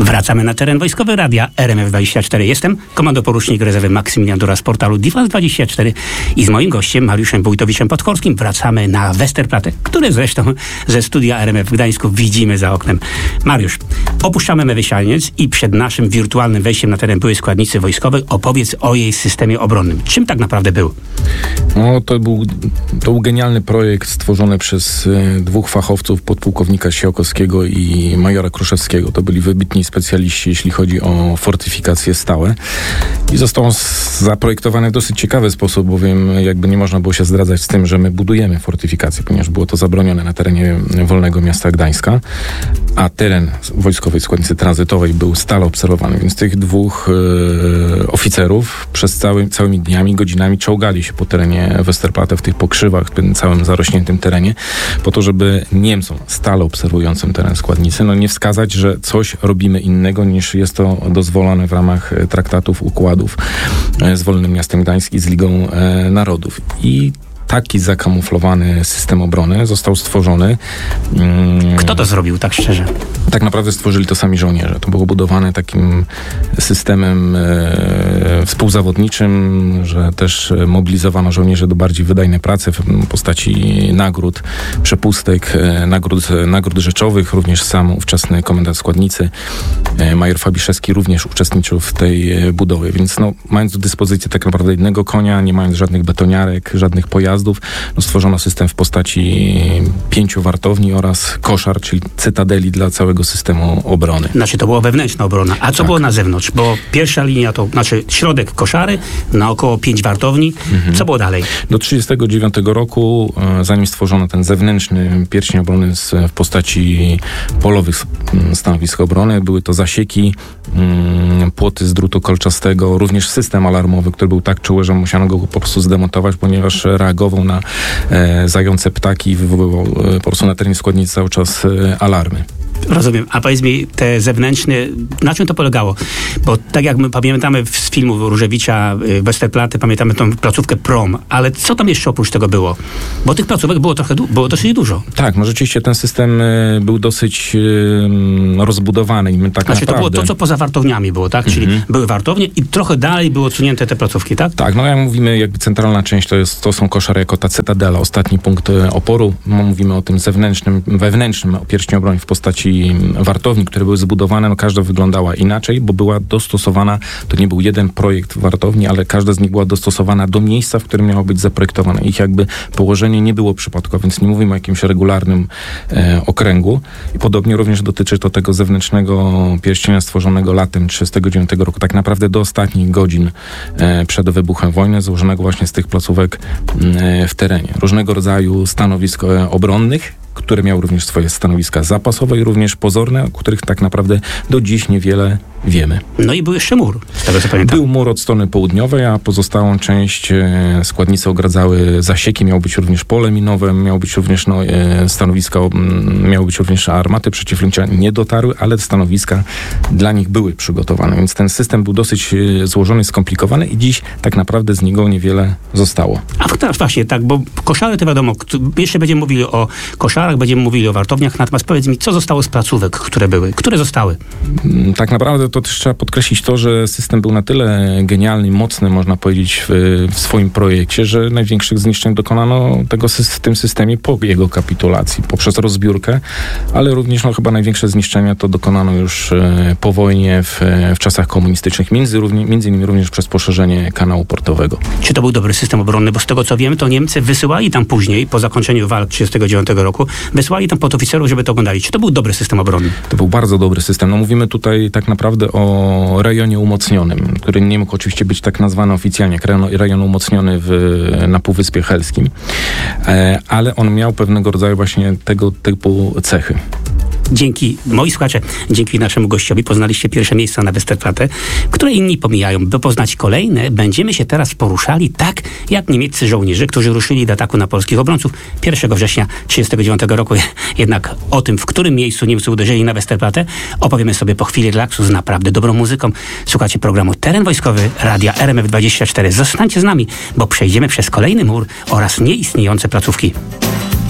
Wracamy na teren wojskowy radia RMF24. Jestem komandoporucznik rezerwy Maksymilian Dura z portalu Defense24 i z moim gościem Mariuszem Wójtowiczem Podkorskim wracamy na Westerplatte, które zresztą ze studia RMF w Gdańsku widzimy za oknem. Mariusz, opuszczamy Mewysianiec i przed naszym wirtualnym wejściem na teren byłej składnicy wojskowej opowiedz o jej systemie obronnym. Czym tak naprawdę był? No, to był genialny projekt stworzony przez dwóch fachowców, podpułkownika Siałkowskiego i majora Kruszewskiego. To byli wybitni specjaliści, jeśli chodzi o fortyfikacje stałe. I został on zaprojektowany w dosyć ciekawy sposób, bowiem jakby nie można było się zdradzać z tym, że my budujemy fortyfikacje, ponieważ było to zabronione na terenie wolnego miasta Gdańska, a teren wojskowej składnicy tranzytowej był stale obserwowany, więc tych dwóch oficerów przez całymi dniami, godzinami czołgali się po terenie Westerplatte w tych pokrzywach, w tym całym zarośniętym terenie, po to, żeby Niemcom stale obserwującym teren składnicy, nie wskazać, że coś robimy innego niż jest to dozwolone w ramach traktatów, układów z Wolnym Miastem Gdańskim, z Ligą Narodów. I taki zakamuflowany system obrony został stworzony. Kto to zrobił, tak szczerze? Tak naprawdę stworzyli to sami żołnierze. To było budowane takim systemem współzawodniczym, że też mobilizowano żołnierzy do bardziej wydajnej pracy w postaci nagród, przepustek, nagród rzeczowych. Również sam ówczesny komendant składnicy, major Fabiszewski, również uczestniczył w tej budowie. Więc mając do dyspozycji tak naprawdę jednego konia, nie mając żadnych betoniarek, żadnych pojazdów, stworzono system w postaci 5 wartowni oraz koszar, czyli cytadeli dla całego systemu obrony. Znaczy to była wewnętrzna obrona. A co było na zewnątrz? Bo pierwsza linia to, środek koszary, naokoło 5 wartowni. Co było dalej? Do 1939 roku, zanim stworzono ten zewnętrzny pierścień obrony w postaci polowych stanowisk obrony, były to zasieki, płoty z drutu kolczastego, również system alarmowy, który był tak czuły, że musiano go po prostu zdemontować, ponieważ reagował na zające ptaki i wywoływał po prostu na terenie składnicy cały czas alarmy. Rozumiem. A powiedz mi, te zewnętrzne, na czym to polegało? Bo tak jak my pamiętamy z filmu Różewicza, Westerplatte, pamiętamy tą placówkę PROM, ale co tam jeszcze oprócz tego było? Bo tych placówek było dosyć dużo. Tak, rzeczywiście ten system był dosyć rozbudowany i my tak naprawdę... To było to, co poza wartowniami było, tak? Czyli były wartownie i trochę dalej były odsunięte te placówki, tak? Tak, jak mówimy, jakby centralna część to są koszary jako ta cytadela, ostatni punkt oporu. Mówimy o tym wewnętrznym pierścieniu obrony w postaci wartowni, które były zbudowane, każda wyglądała inaczej, bo była dostosowana, to nie był jeden projekt wartowni, ale każda z nich była dostosowana do miejsca, w którym miała być zaprojektowana. Ich jakby położenie nie było przypadkowe, więc nie mówimy o jakimś regularnym okręgu. I podobnie również dotyczy to tego zewnętrznego pierścienia stworzonego latem 1939 roku, tak naprawdę do ostatnich godzin przed wybuchem wojny, złożonego właśnie z tych placówek w terenie. Różnego rodzaju stanowisk obronnych, które miały również swoje stanowiska zapasowe i również pozorne, o których tak naprawdę do dziś niewiele wiemy. No i był jeszcze mur, z tego co pamiętam. Był mur od strony południowej, a pozostałą część składnicy ogradzały zasieki, miało być również pole minowe, miało być również stanowiska, miały być również armaty przeciwlotnicze, nie dotarły, ale stanowiska dla nich były przygotowane, więc ten system był dosyć złożony, skomplikowany i dziś tak naprawdę z niego niewiele zostało. A właśnie, tak, bo koszary to wiadomo, jeszcze będziemy mówili o koszarach, będziemy mówili o wartowniach, natomiast powiedz mi, co zostało z placówek, które zostały? Tak naprawdę to też trzeba podkreślić to, że system był na tyle genialny i mocny, można powiedzieć, w swoim projekcie, że największych zniszczeń dokonano w tym systemie po jego kapitulacji, poprzez rozbiórkę, ale również chyba największe zniszczenia to dokonano już po wojnie w czasach komunistycznych, między innymi również przez poszerzenie kanału portowego. Czy to był dobry system obronny? Bo z tego co wiem, to Niemcy wysyłali tam później, po zakończeniu walk 1939 roku, wysyłali tam podoficerów, żeby to oglądali. Czy to był dobry system obronny? To był bardzo dobry system. Mówimy tutaj tak naprawdę o rejonie umocnionym, który nie mógł oczywiście być tak nazwany oficjalnie jak rejon umocniony na Półwyspie Helskim, ale on miał pewnego rodzaju właśnie tego typu cechy. Moi słuchacze, dzięki naszemu gościowi poznaliście pierwsze miejsca na Westerplatte, które inni pomijają. By poznać kolejne, będziemy się teraz poruszali tak, jak niemieccy żołnierze, którzy ruszyli do ataku na polskich obrońców 1 września 1939 roku. Jednak o tym, w którym miejscu Niemcy uderzyli na Westerplatte, opowiemy sobie po chwili relaksu z naprawdę dobrą muzyką. Słuchacie programu Teren Wojskowy Radia RMF24. Zostańcie z nami, bo przejdziemy przez kolejny mur oraz nieistniejące placówki.